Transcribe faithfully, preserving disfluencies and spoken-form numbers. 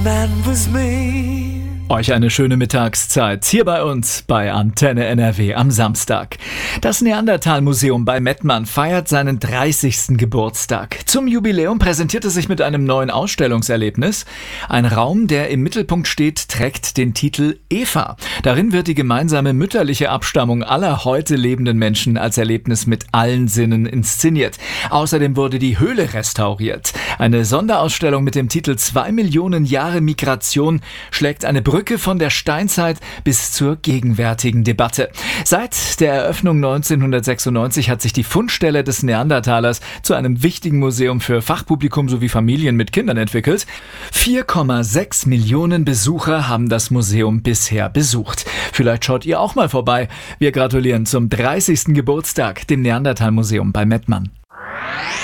That was me. Euch eine schöne Mittagszeit hier bei uns bei Antenne N R W am Samstag. Das Neandertal-Museum bei Mettmann feiert seinen dreißigsten Geburtstag. Zum Jubiläum präsentiert es sich mit einem neuen Ausstellungserlebnis. Ein Raum, der im Mittelpunkt steht, trägt den Titel Eva. Darin wird die gemeinsame mütterliche Abstammung aller heute lebenden Menschen als Erlebnis mit allen Sinnen inszeniert. Außerdem wurde die Höhle restauriert. Eine Sonderausstellung mit dem Titel Zwei Millionen Jahre Migration schlägt eine Brücke von der Steinzeit bis zur gegenwärtigen Debatte. Seit der Eröffnung neunzehnhundertsechsundneunzig hat sich die Fundstelle des Neandertalers zu einem wichtigen Museum für Fachpublikum sowie Familien mit Kindern entwickelt. vier Komma sechs Millionen Besucher haben das Museum bisher besucht. Vielleicht schaut ihr auch mal vorbei. Wir gratulieren zum dreißigsten Geburtstag dem Neandertal-Museum bei Mettmann.